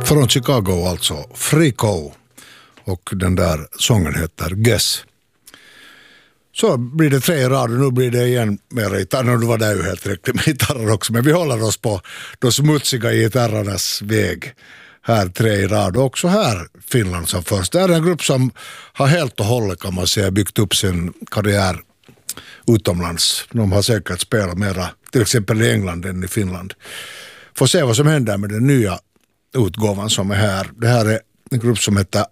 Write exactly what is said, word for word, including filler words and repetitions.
Från Chicago alltså, Frico. Och den där sången heter Guess. Så blir det tre i rad och nu blir det igen mer gitarr. Nu var det ju helt riktigt med gitarrer också. Men vi håller oss på de smutsiga gitarrernas väg. Här tre i rad och också här Finland som först. Det är en grupp som har helt och hållet kan man säga byggt upp sin karriär utomlands. De har säkert spelat mera till exempel i England än i Finland. Får se vad som händer med den nya utgåvan som är här. Det här är en grupp som heter